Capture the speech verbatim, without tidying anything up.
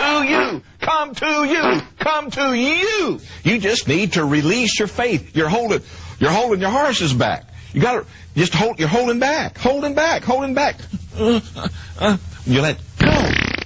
to you, come to you, come to you. You just need to release your faith. You're holding, you're holding your horses back. You got to just hold. You're holding back, holding back, holding back. Uh, uh, you let